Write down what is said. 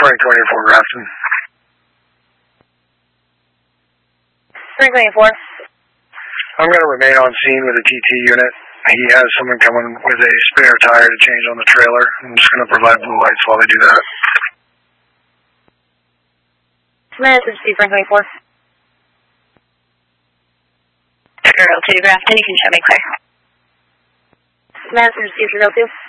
Frank 24, Grafton. Frank 24. I'm going to remain on scene with a TT unit. He has someone coming with a spare tire to change on the trailer. I'm just going to provide blue lights while they do that. This is Frank 24. Girl 2, Grafton, you can show me clear. Madison, Cedar 02.